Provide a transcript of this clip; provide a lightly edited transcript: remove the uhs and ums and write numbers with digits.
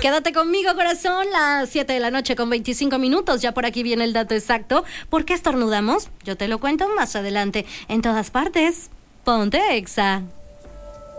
Quédate conmigo, corazón, las 7 de la noche con 25 minutos. Ya por aquí viene el dato exacto. ¿Por qué estornudamos? Yo te lo cuento más adelante. En todas partes, ponte Exa.